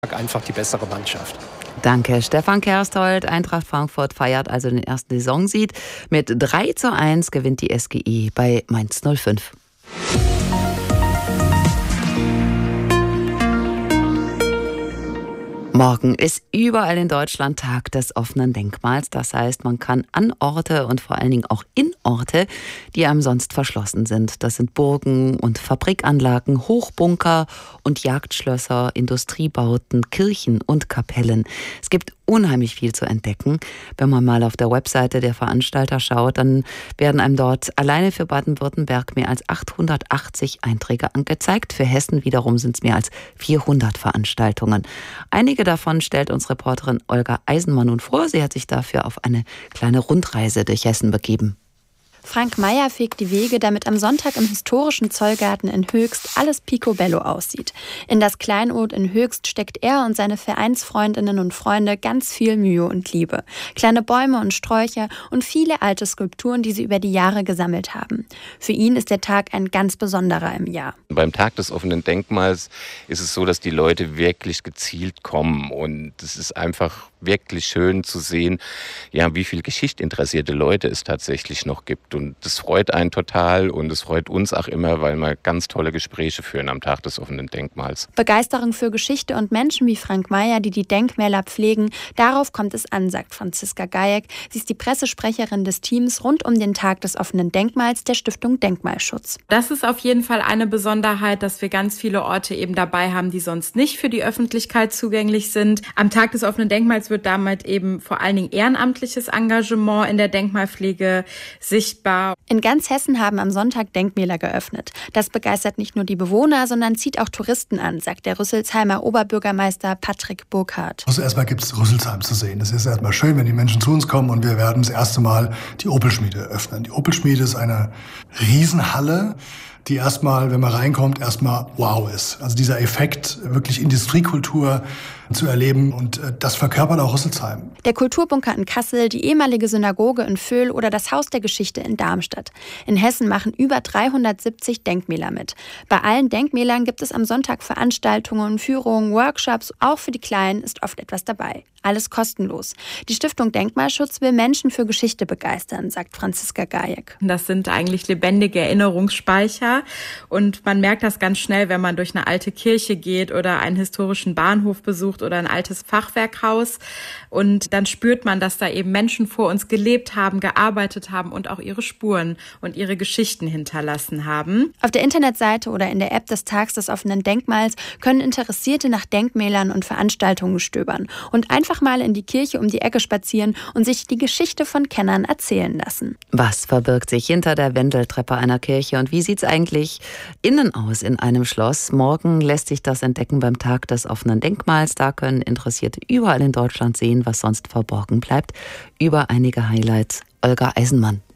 einfach die bessere Mannschaft. Danke, Stefan Kersthold. Eintracht Frankfurt feiert also den ersten Saisonsieg. Mit 3:1 gewinnt die SGE bei Mainz 05. Morgen ist überall in Deutschland Tag des offenen Denkmals. Das heißt, man kann an Orte und vor allen Dingen auch in Orte, die einem sonst verschlossen sind. Das sind Burgen und Fabrikanlagen, Hochbunker und Jagdschlösser, Industriebauten, Kirchen und Kapellen. Es gibt unheimlich viel zu entdecken. Wenn man mal auf der Webseite der Veranstalter schaut, dann werden einem dort alleine für Baden-Württemberg mehr als 880 Einträge angezeigt. Für Hessen wiederum sind es mehr als 400 Veranstaltungen. Einige davon stellt uns Reporterin Olga Eisenmann nun vor. Sie hat sich dafür auf eine kleine Rundreise durch Hessen begeben. Frank Meyer fegt die Wege, damit am Sonntag im historischen Zollgarten in Höchst alles picobello aussieht. In das Kleinod in Höchst steckt er und seine Vereinsfreundinnen und Freunde ganz viel Mühe und Liebe. Kleine Bäume und Sträucher und viele alte Skulpturen, die sie über die Jahre gesammelt haben. Für ihn ist der Tag ein ganz besonderer im Jahr. Beim Tag des offenen Denkmals ist es so, dass die Leute wirklich gezielt kommen. Und es ist einfach wirklich schön zu sehen, ja, wie viel geschichtsinteressierte Leute es tatsächlich noch gibt. Und das freut einen total und es freut uns auch immer, weil wir ganz tolle Gespräche führen am Tag des offenen Denkmals. Begeisterung für Geschichte und Menschen wie Frank Meyer, die die Denkmäler pflegen, darauf kommt es an, sagt Franziska Gajek. Sie ist die Pressesprecherin des Teams rund um den Tag des offenen Denkmals der Stiftung Denkmalschutz. Das ist auf jeden Fall eine Besonderheit, dass wir ganz viele Orte eben dabei haben, die sonst nicht für die Öffentlichkeit zugänglich sind. Am Tag des offenen Denkmals wird damit eben vor allen Dingen ehrenamtliches Engagement in der Denkmalpflege sichtbar. In ganz Hessen haben am Sonntag Denkmäler geöffnet. Das begeistert nicht nur die Bewohner, sondern zieht auch Touristen an, sagt der Rüsselsheimer Oberbürgermeister Patrick Burkhardt. Also erstmal gibt es Rüsselsheim zu sehen. Es ist erstmal schön, wenn die Menschen zu uns kommen und wir werden das erste Mal die Opelschmiede öffnen. Die Opelschmiede ist eine Riesenhalle, die erstmal, wenn man reinkommt, erstmal wow ist. Also dieser Effekt, wirklich Industriekultur zu erleben und das verkörpert auch Rüsselsheim. Der Kulturbunker in Kassel, die ehemalige Synagoge in Vöhl oder das Haus der Geschichte in Darmstadt. In Hessen machen über 370 Denkmäler mit. Bei allen Denkmälern gibt es am Sonntag Veranstaltungen, Führungen, Workshops. Auch für die Kleinen ist oft etwas dabei. Alles kostenlos. Die Stiftung Denkmalschutz will Menschen für Geschichte begeistern, sagt Franziska Gajek. Das sind eigentlich lebendige Erinnerungsspeicher und man merkt das ganz schnell, wenn man durch eine alte Kirche geht oder einen historischen Bahnhof besucht oder ein altes Fachwerkhaus und dann spürt man, dass da eben Menschen vor uns gelebt haben, gearbeitet haben und auch ihre Spuren und ihre Geschichten hinterlassen haben. Auf der Internetseite oder in der App des Tags des offenen Denkmals können Interessierte nach Denkmälern und Veranstaltungen stöbern und einfach mal in die Kirche um die Ecke spazieren und sich die Geschichte von Kennern erzählen lassen. Was verbirgt sich hinter der Wendeltreppe einer Kirche und wie sieht es eigentlich innen aus in einem Schloss? Morgen lässt sich das entdecken beim Tag des offenen Denkmals. Da können Interessierte überall in Deutschland sehen, was sonst verborgen bleibt. Über einige Highlights Olga Eisenmann.